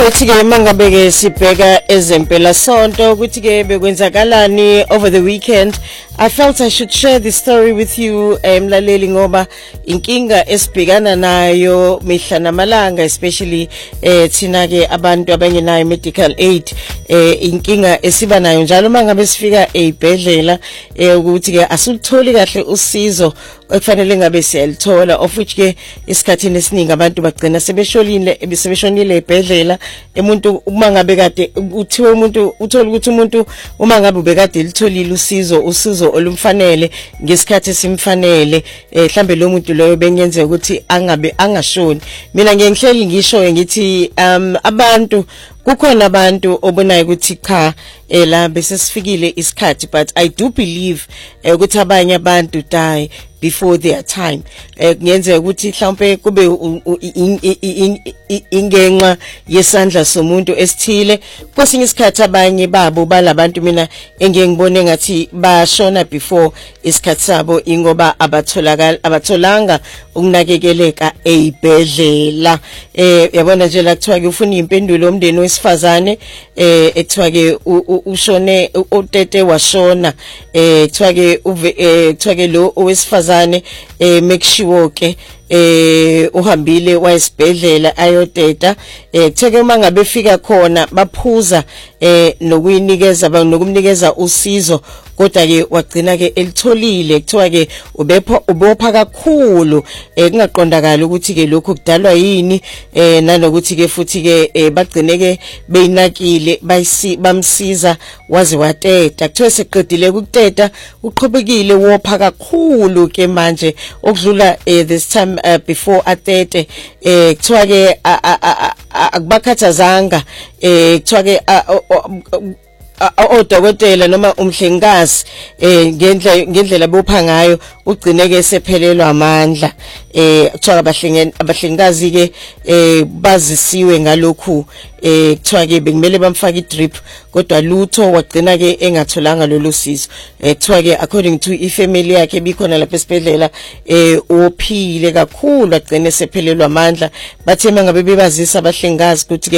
ukuthi ke mangabe ke sibheka ezempela sonto ukuthi ke bekwenzakalani over the weekend. I felt I should share this story with you mlaleli ngoba inkinga esibhekana nayo mihla namalanga especially thina ke abantu abangenayo medical aid inkinga esiba nayo njalo mangabe sifika ezibhedlela ukuthi ke asulutholi kahle usizo ekufanele ngabe siyalithola of which ke isikhathini esiningi abantu bagcina sebeshonile ezibhedlela umuntu uma ngabe kade uthiwe umuntu uthola ukuthi umuntu uma ngabe ubekade litholile usizo olumfanele ngesikhathi simfanele mhlambe lo muntu loyo bengenzeka ukuthi angashoni. Mina ngihleli ngisho ngithi abantu kukhona abantu obonayo ukuthi cha la bese sifikile isikhathi, but I do believe ukuthi abanye abantu die before their time. Kungenzeka ukuthi mhlawumbe kube ingenxa yesandla somuntu esithile. Kwesinye isikhathi abanye babo balabantu mina engiyengibone ngathi bashona before isikhathi sabo ingoba abatholanga ukunakekeleka ezibhedlela. Yabona nje la kuthiwa ke ufuna impendulo omndeni wesifazane ekuthiwa ke ushone utete washona kuthiwa ke lo owesifazane make sure ke uhambile wayesibhedlela ayoteta kutheke uma ngabe fika khona baphuza nokumnikeza usizo kodwa ke wagcina ke elitholile kuthiwa ke ubopha kakhulu kungaqondakala ukuthi ke lokho kudalwa yini nanokuthi ke futhi ke bagcine ke beyinakile bamsiza waze wateta kuthiwe seqedile ukuteta uqhubekile wopha kakhulu ke manje okudlula this time before atete kuthiwa ke akubakhathazanga kuthiwa ke odokotela noma umhlengikazi ngendlela bopha ngayo ugcine ke sephelelwa amandla kuthiwa abahlengikazi ke bazisiwe ngalokhu kuthiwa ke bekumele bamfake idrip kodwa lutho wagcina ke engatholanga lolu sizo kuthiwa ke according to ifamily yakhe bikhona lapha esibhedlela ophile kakhulu agcine sephelelwa amandla bathe mangabe bebazisa abahlengikazi ukuthi